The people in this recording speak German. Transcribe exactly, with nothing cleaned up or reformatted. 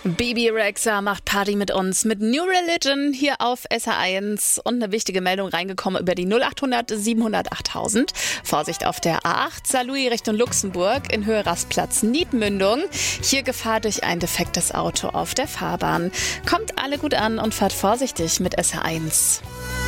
Bebe Rexha macht Party mit uns mit New Religion hier auf S R eins und eine wichtige Meldung reingekommen über die null achthundert siebenhundert achttausend. Vorsicht auf der A acht, Saarlouis Richtung Luxemburg in Höhe Rastplatz Niedmündung. Hier Gefahr durch ein defektes Auto auf der Fahrbahn. Kommt alle gut an und fahrt vorsichtig mit S R eins.